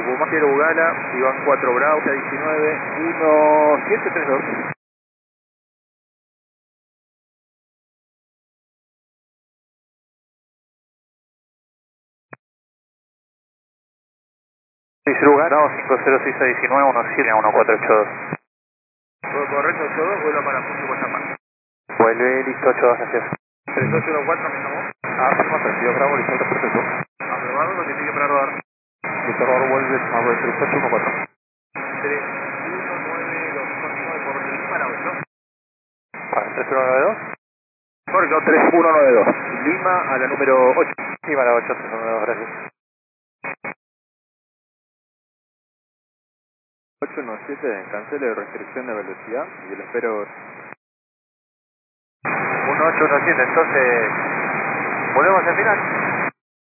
Bumajero Ugala, Iván 4 Bravo, 19, 1732. No, 50619, 17, 1482. Todo correcto, 82, vuelva para punto Guayamán. Vuelve, listo, 82, gracias. 3814 me llamó. Afirma, 32 Bravo, listo, perfecto. Aprobado, lo tiene que para rodar. Listo, ahora vuelve, a ver, 3814. 31929 por Lima, la 8. Para 3092. Correcto, 3192. Lima a la número 8. Lima a la 8, 3092, gracias. 817, cancele restricción de velocidad y lo espero. 1817, entonces, ¿volvemos al final?